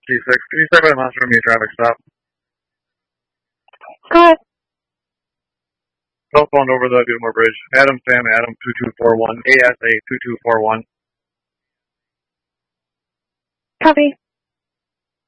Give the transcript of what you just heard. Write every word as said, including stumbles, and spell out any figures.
G six. Can you stay by the monster from your traffic stop? Go ahead. Telephone over the Dewmore Bridge. Adam Sam Adam two two four one. A S A two two four one. Copy.